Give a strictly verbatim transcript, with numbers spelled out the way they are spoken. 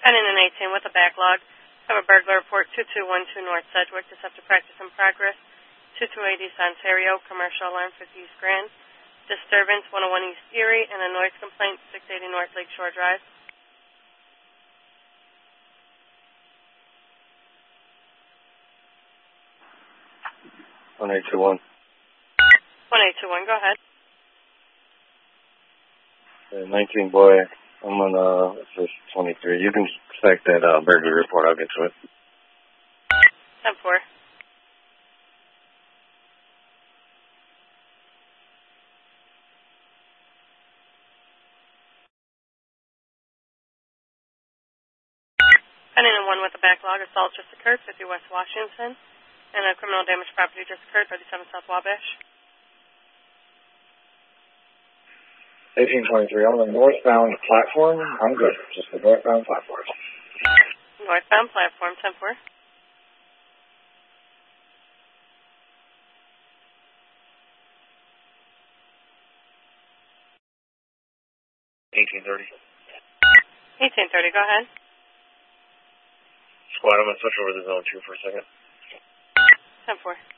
Pending an eighteen with a backlog. Have a burglar report two two one two North Sedgwick, deceptive practice in progress. two two eight East Ontario, commercial alarm fifty East Grand. Disturbance one oh one East Erie, and a noise complaint six eighty North Lakeshore Drive. one eight two one. one eight two one, go ahead. Uh, nineteen boy, I'm on uh, this twenty-three. You can expect that uh, burglary report. I'll get to it. ten four. Pending a one with a backlog, assault just occurred, fifty West Washington, and a criminal damage property just occurred, thirty-seven South Wabash. eighteen twenty-three on the northbound platform. I'm good. Just the northbound platform. Northbound platform, ten four. eighteen thirty. eighteen thirty, go ahead. Squad, I'm going to switch over to zone two for a second. ten four.